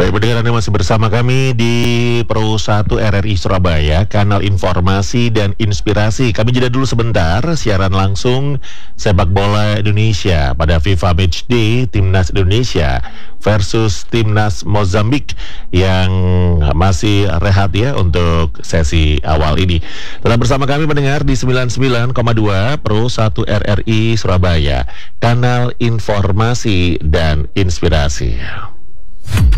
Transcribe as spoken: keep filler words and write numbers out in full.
Baik, pendengar, Anda masih bersama kami di Pro satu R R I Surabaya, kanal informasi dan inspirasi. Kami jeda dulu sebentar, siaran langsung sepak bola Indonesia pada FIFA Matchday Timnas Indonesia versus Timnas Mozambik yang masih rehat ya untuk sesi awal ini. Tetap bersama kami pendengar di sembilan puluh sembilan koma dua Pro satu R R I Surabaya, kanal informasi dan inspirasi.